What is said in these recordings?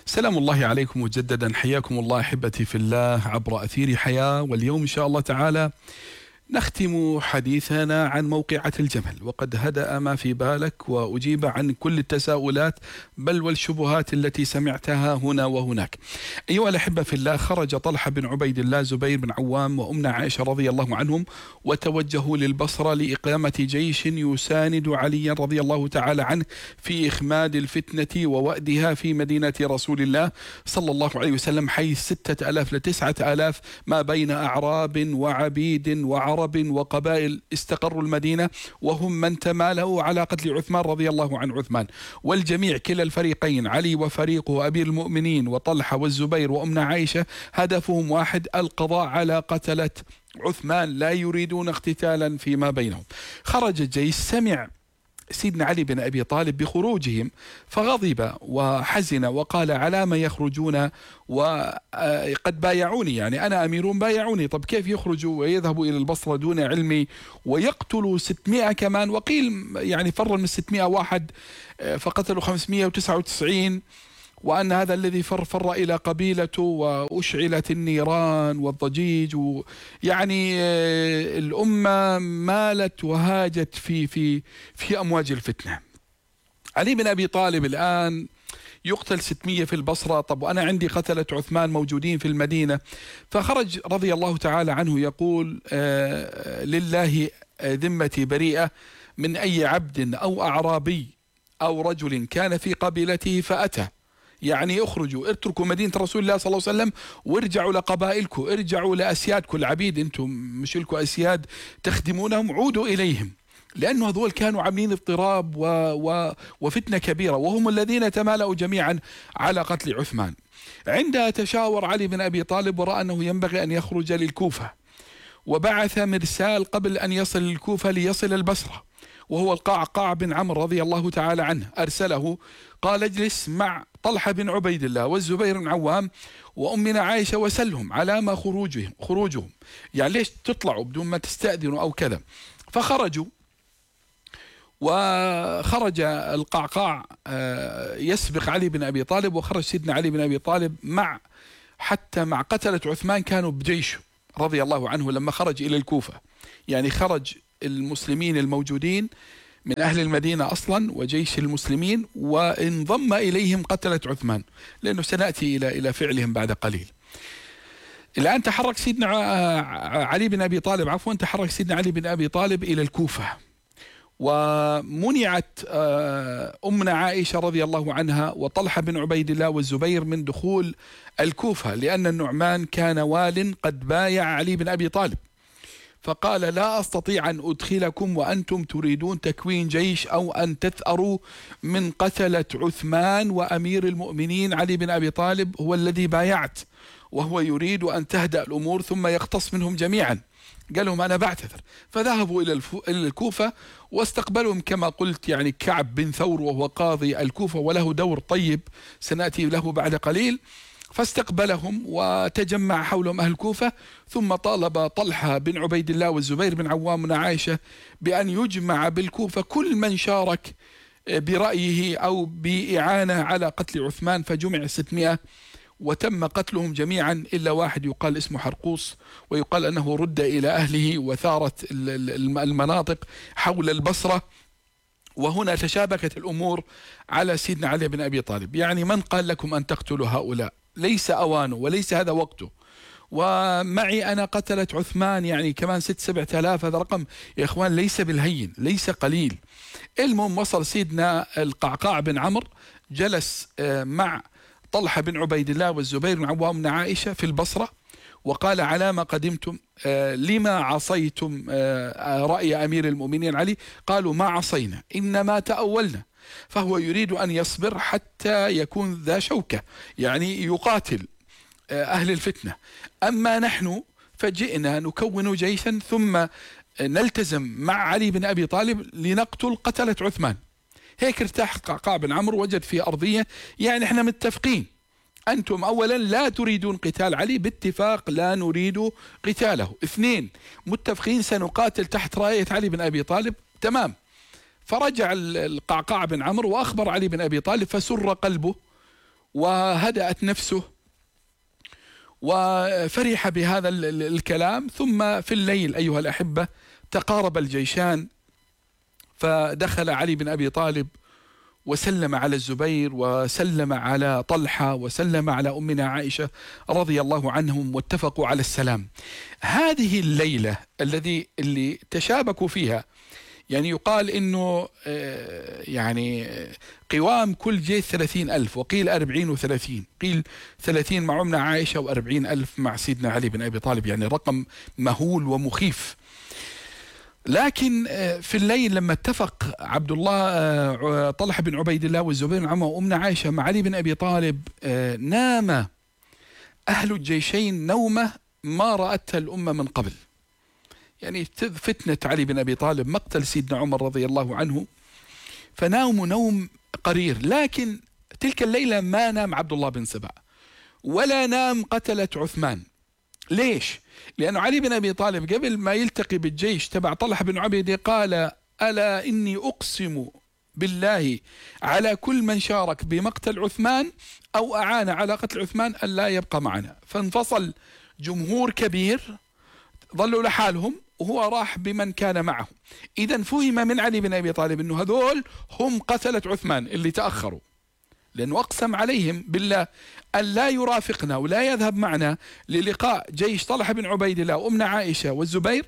سلام الله عليكم مجددا، حياكم الله أحبتي في الله عبر أثير حياة. واليوم إن شاء الله تعالى نختم حديثنا عن موقعة الجمل، وقد هدأ ما في بالك وأجيب عن كل التساؤلات بل والشبهات التي سمعتها هنا وهناك. أيها الأحبة في الله، خرج طلحة بن عبيد الله، زبير بن عوام، وأمنا عائشة رضي الله عنهم، وتوجهوا للبصرة لإقامة جيش يساند عليا رضي الله تعالى عنه في إخماد الفتنة ووأدها في مدينة رسول الله صلى الله عليه وسلم، حيث 6000 ل 9000 ما بين أعراب وعبيد وعرب وقبائل استقروا المدينة، وهم من تمالوا على قتل عثمان رضي الله عن عثمان. والجميع كلا الفريقين، علي وفريقه أمير المؤمنين وطلحة والزبير وأمنا عائشة، هدفهم واحد: القضاء على قتلة عثمان، لا يريدون اقتتالا فيما بينهم. خرج الجيش، سمع سيدنا علي بن أبي طالب بخروجهم فغضب وحزن وقال: على ما يخرجون وقد بايعوني، يعني أنا أمير بايعوني، طب كيف يخرجوا ويذهبوا إلى البصرة دون علمي ويقتلوا 600 كمان؟ وقيل يعني فر من 600 واحد فقتلوا 599، وأن هذا الذي فر إلى قبيلته وأشعلت النيران والضجيج، يعني الأمة مالت وهاجت في أمواج الفتنة. علي بن أبي طالب الآن يقتل 600 في البصرة، طب وأنا عندي قتلة عثمان موجودين في المدينة. فخرج رضي الله تعالى عنه يقول: لله ذمتي بريئة من أي عبد أو أعرابي أو رجل كان في قبيلته فأتى، يعني اخرجوا، اتركوا مدينة رسول الله صلى الله عليه وسلم وارجعوا لقبائلكم، ارجعوا لأسيادكم العبيد، انتم مش لكم أسياد تخدمونهم، عودوا إليهم، لأنه هذول كانوا عاملين اضطراب وفتنة كبيرة، وهم الذين تمالأوا جميعا على قتل عثمان. عندها تشاور علي بن أبي طالب ورأى أنه ينبغي أن يخرج للكوفة، وبعث مرسال قبل أن يصل للكوفة ليصل البصرة، وهو القعقاع بن عمرو رضي الله تعالى عنه. أرسله قال: اجلس مع طلحة بن عبيد الله والزبير بن عوام وأمنا عائشة وسلهم على ما خروجهم، يعني ليش تطلعوا بدون ما تستأذنوا أو كذا. فخرجوا، وخرج القعقاع يسبق علي بن أبي طالب، وخرج سيدنا علي بن أبي طالب حتى مع قتلة عثمان كانوا بجيشه رضي الله عنه لما خرج إلى الكوفة. يعني خرج المسلمين الموجودين من أهل المدينة أصلا وجيش المسلمين، وانضم إليهم قتلة عثمان، لأنه سنأتي إلى فعلهم بعد قليل. الآن تحرك سيدنا علي بن أبي طالب، تحرك سيدنا علي بن أبي طالب إلى الكوفة، ومنعت أمنا عائشة رضي الله عنها وطلحة بن عبيد الله والزبير من دخول الكوفة، لأن النعمان كان وال قد بايع علي بن أبي طالب، فقال: لا أستطيع أن أدخلكم وأنتم تريدون تكوين جيش أو أن تثأروا من قتلة عثمان، وأمير المؤمنين علي بن أبي طالب هو الذي بايعت، وهو يريد أن تهدأ الأمور ثم يقتص منهم جميعا. قال لهم: أنا بعتذر. فذهبوا إلى الكوفة واستقبلهم كما قلت يعني كعب بن ثور، وهو قاضي الكوفة وله دور طيب سنأتي له بعد قليل. فاستقبلهم وتجمع حولهم أهل الكوفة، ثم طالب طلحة بن عبيد الله والزبير بن عوام وعائشة بأن يجمع بالكوفة كل من شارك برأيه أو بإعانة على قتل عثمان، فجمع 600 وتم قتلهم جميعا إلا واحد يقال اسمه حرقوس، ويقال أنه رد إلى أهله، وثارت المناطق حول البصرة. وهنا تشابكت الأمور على سيدنا علي بن أبي طالب، يعني من قال لكم أن تقتلوا هؤلاء؟ ليس أوانه وليس هذا وقته، ومعي أنا قتلة عثمان يعني كمان 6-7 آلاف، هذا رقم يا إخوان ليس بالهين، ليس قليل. المهم وصل سيدنا القعقاع بن عمرو، جلس مع طلحة بن عبيد الله والزبير بن عوام عائشة في البصرة، وقال: على ما قدمتم؟ لما عصيتم رأي أمير المؤمنين علي؟ قالوا: ما عصينا، إنما تأولنا. فهو يريد أن يصبر حتى يكون ذا شوكة، يعني يقاتل أهل الفتنة. أما نحن فجئنا نكون جيشا ثم نلتزم مع علي بن أبي طالب لنقتل قتلة عثمان. هيك ارتاح القعقاع بن عمرو، وجد في أرضية يعني احنا متفقين، أنتم أولا لا تريدون قتال علي، باتفاق لا نريد قتاله. 2 متفقين سنقاتل تحت راية علي بن أبي طالب، تمام. فرجع القعقاع بن عمرو وأخبر علي بن أبي طالب، فسر قلبه وهدأت نفسه وفرح بهذا الكلام. ثم في الليل أيها الأحبة تقارب الجيشان، فدخل علي بن أبي طالب وسلم على الزبير وسلم على طلحة وسلم على أمنا عائشة رضي الله عنهم، واتفقوا على السلام. هذه الليلة اللي تشابكوا فيها، يعني يقال إنه يعني قوام كل جيش 30,000، وقيل 40 و30، قيل 30 مع أمنا عائشة و40,000 مع سيدنا علي بن أبي طالب، يعني رقم مهول ومخيف. لكن في الليل لما اتفق عبد الله طلحة بن عبيد الله والزبير بن عمه وأمنا عائشة مع علي بن أبي طالب، نام أهل الجيشين نومة ما رأتها الأمة من قبل. يعني فتنة علي بن أبي طالب، مقتل سيدنا عمر رضي الله عنه، فناموا نوم قرير. لكن تلك الليلة ما نام عبد الله بن سبأ ولا نام قتلة عثمان. ليش؟ لأنه علي بن أبي طالب قبل ما يلتقي بالجيش تبع طلحة بن عبيد قال: ألا إني أقسم بالله على كل من شارك بمقتل عثمان أو أعان على قتل عثمان أن لا يبقى معنا. فانفصل جمهور كبير، ظلوا لحالهم وهو راح بمن كان معه. إذن فهم من علي بن أبي طالب أنه هذول هم قتلة عثمان اللي تأخروا، لأنه أقسم عليهم بالله أن لا يرافقنا ولا يذهب معنا للقاء جيش طلحة بن عبيد الله وأمنا عائشة والزبير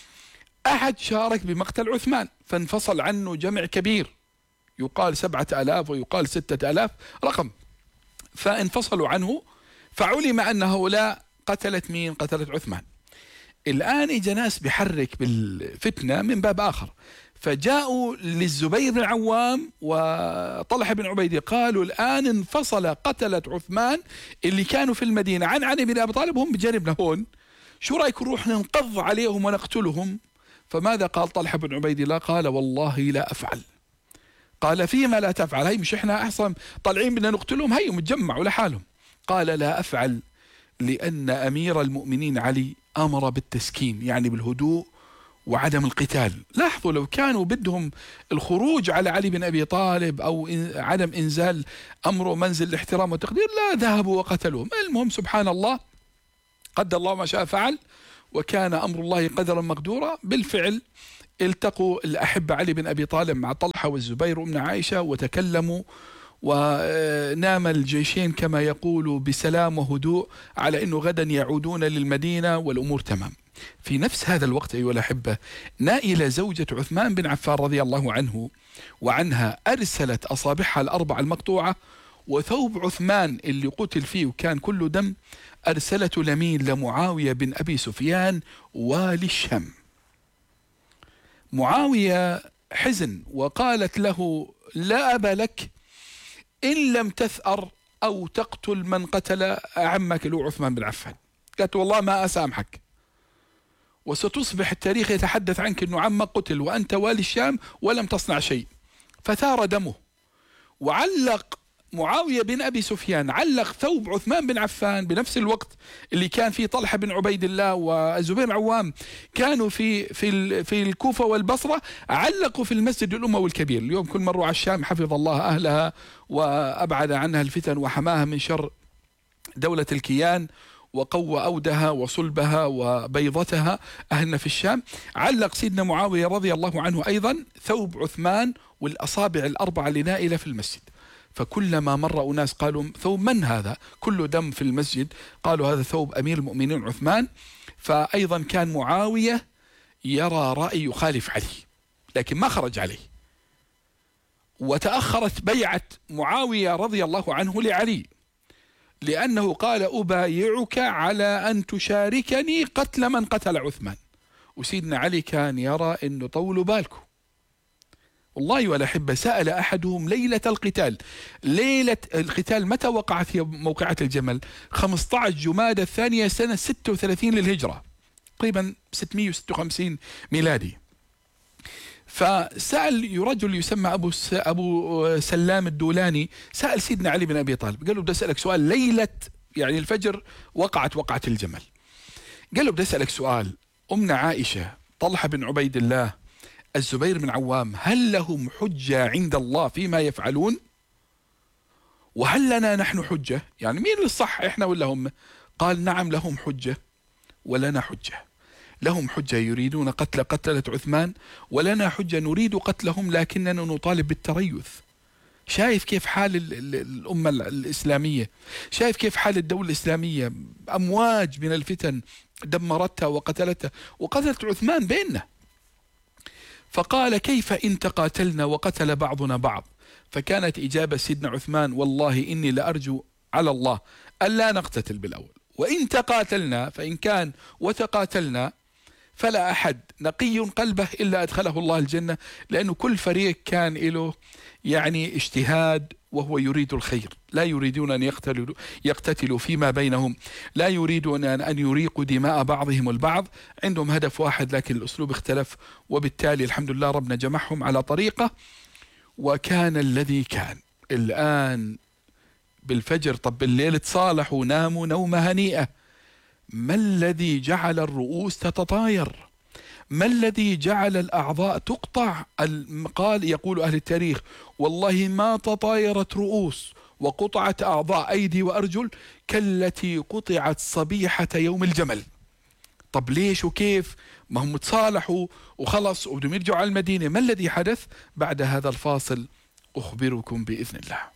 أحد شارك بمقتل عثمان. فانفصل عنه جمع كبير، يقال 7,000 ويقال 6,000 رقم، فانفصلوا عنه. فعلم أن هؤلاء قتلت مين؟ قتلت عثمان. الآن إجا ناس بحرك بالفتنة من باب آخر، فجاءوا للزبير بن العوام وطلحة بن عبيد قالوا: الآن انفصل قتلة عثمان اللي كانوا في المدينة عن علي بن أبي طالب، هم بجانبنا هون، شو رأيكم نروح ننقض عليهم ونقتلهم؟ فماذا قال طلحة بن عبيد الله؟ قال: والله لا أفعل. قال: فيما لا تفعل؟ هي مش إحنا أحسن طالعين بدنا نقتلهم، هي متجمعوا لحالهم. قال: لا أفعل، لأن أمير المؤمنين علي أمر بالتسكين، يعني بالهدوء وعدم القتال. لاحظوا لو كانوا بدهم الخروج على علي بن أبي طالب أو عدم إنزال أمره منزل الاحترام والتقدير لا ذهبوا وقتلوهم. المهم سبحان الله، قدر الله ما شاء فعل، وكان أمر الله قدرا مقدورا. بالفعل التقوا الأحبة علي بن أبي طالب مع طلحة والزبير وأمنا عائشة وتكلموا، ونام الجيشين كما يقول بسلام وهدوء على أنه غدا يعودون للمدينة والأمور تمام. في نفس هذا الوقت أيها الأحبة، نائلة زوجة عثمان بن عفان رضي الله عنه وعنها أرسلت أصابعها الأربعة المقطوعة وثوب عثمان اللي قتل فيه وكان كله دم، أرسلته لمين؟ لمعاوية بن أبي سفيان والي الشام. معاوية حزن وقالت له: لا أبا لك إن لم تثأر أو تقتل من قتل عمك له عثمان بن عفان. قالت: والله ما أسامحك، وستصبح التاريخ يتحدث عنك أنه عمك قتل وأنت والي الشام ولم تصنع شيء. فثار دمه، وعلق معاوية بن أبي سفيان علق ثوب عثمان بن عفان بنفس الوقت اللي كان فيه طلحة بن عبيد الله والزبير بن عوام كانوا في الكوفة والبصرة، علقوا في المسجد الأموي الكبير. اليوم كل مروا على الشام حفظ الله أهلها وأبعد عنها الفتن وحماها من شر دولة الكيان وقوى أودها وصلبها وبيضتها أهلنا في الشام. علق سيدنا معاوية رضي الله عنه أيضا ثوب عثمان والأصابع الأربعة لنائلة في المسجد. فكلما مر أناس قالوا: ثوب من هذا؟ كله دم في المسجد. قالوا: هذا ثوب أمير المؤمنين عثمان. فأيضا كان معاوية يرى رأي يخالف علي، لكن ما خرج عليه. وتأخرت بيعة معاوية رضي الله عنه لعلي، لأنه قال: أبايعك على أن تشاركني قتل من قتل عثمان. وسيدنا علي كان يرى أنه طولوا بالكم. والله ولا حب، سأل أحدهم ليلة القتال. ليلة القتال متى وقعت هي موقعة الجمل؟ 15 جمادى الثانية سنة 36 للهجرة، تقريبا 656 ميلادي. فسأل رجل يسمى أبو سلام الدولاني، سأل سيدنا علي بن أبي طالب، قال له: بدي أسألك سؤال، ليلة يعني الفجر وقعة الجمل. قال له: بدي أسألك سؤال، أمنا عائشة، طلحة بن عبيد الله، الزبير بن عوام، هل لهم حجة عند الله فيما يفعلون؟ وهل لنا نحن حجة؟ يعني مين الصح، إحنا ولا هم؟ قال نعم لهم حجة ولنا حجة. لهم حجة يريدون قتل قتلة عثمان، ولنا حجة نريد قتلهم لكننا نطالب بالتريث. شايف كيف حال الأمة الإسلامية، شايف كيف حال الدولة الإسلامية، أمواج من الفتن دمرتها وقتلتها، وقتلت عثمان بيننا. فقال كيف إن تقاتلنا وقتل بعضنا بعض؟ فكانت إجابة سيدنا عثمان والله إني لأرجو على الله ألا نقتتل بالأول، وإن تقاتلنا فإن كان وتقاتلنا فلا أحد نقي قلبه إلا أدخله الله الجنة، لأنه كل فريق كان له يعني اجتهاد وهو يريد الخير، لا يريدون أن يقتتلوا فيما بينهم، لا يريدون أن يريقوا دماء بعضهم البعض، عندهم هدف واحد لكن الأسلوب اختلف، وبالتالي الحمد لله ربنا جمعهم على طريقة. وكان الذي كان. الآن بالفجر، طب بالليل تصالحوا ناموا نومة هنيئة، ما الذي جعل الرؤوس تتطاير؟ ما الذي جعل الأعضاء تقطع؟ قال يقول أهل التاريخ والله ما تطايرت رؤوس وقطعت أعضاء أيدي وأرجل كالتي قطعت صبيحة يوم الجمل. طب ليش وكيف؟ ما هم تصالحوا وخلص وبدهم يرجعوا على المدينة. ما الذي حدث؟ بعد هذا الفاصل أخبركم بإذن الله.